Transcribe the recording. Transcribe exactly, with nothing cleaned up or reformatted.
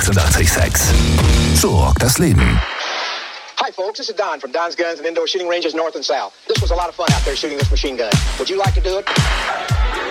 achtundachtzig Komma sechs. So rockt das Leben. Hi folks, this is Don from Don's Guns and Indoor Shooting Ranges North and South. This was a lot of fun out there shooting this machine gun. Would you like to do it?